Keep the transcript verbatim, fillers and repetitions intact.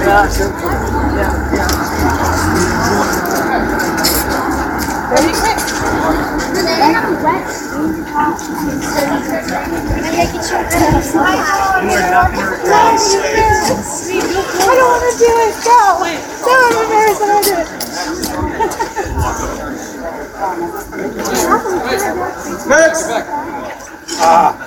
Yeah. Yeah. Yeah. Very quick. I don't want to do it. Go. No, I'm embarrassed that I did it. Next. Ah.